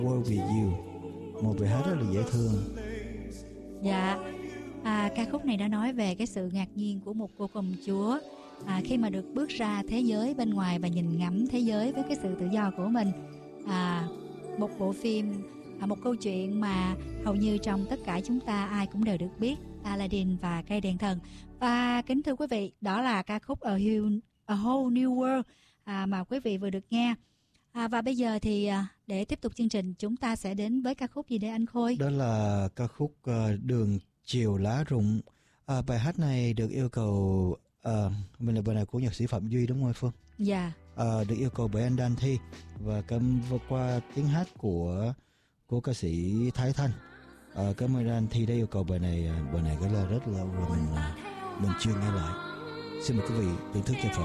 World With You, một bài hát rất là dễ thương. Dạ, ca khúc này đã nói về cái sự ngạc nhiên của một cô công chúa khi mà được bước ra thế giới bên ngoài và nhìn ngắm thế giới với cái sự tự do của mình. Một bộ phim, một câu chuyện mà hầu như trong tất cả chúng ta ai cũng đều được biết, Aladdin và cây đèn thần. Và kính thưa quý vị, đó là ca khúc A Whole New World mà quý vị vừa được nghe. Và bây giờ thì để tiếp tục chương trình, chúng ta sẽ đến với ca khúc gì đây anh Khôi? Đó là ca khúc Đường Chiều Lá Rụng. Bài hát này được yêu cầu, mình là bài này của nhạc sĩ Phạm Duy đúng không Phương? Dạ. Được yêu cầu bởi anh Đan Thi và qua tiếng hát của ca sĩ Thái Thanh. Cảm ơn Đan Thi đã yêu cầu bài này cái là rất lâu rồi mình chưa nghe lại. Xin mời quý vị thưởng thức cho phần